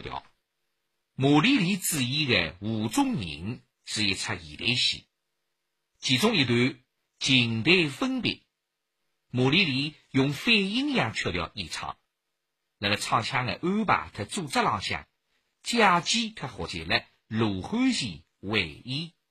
调。马丽丽主演的《湖中人》是一出现代戏，其中一段情敌分别，马丽丽用反阴阳曲调演唱。辣辣唱腔的安排和组织浪向，贾健和学习了罗汉前会意。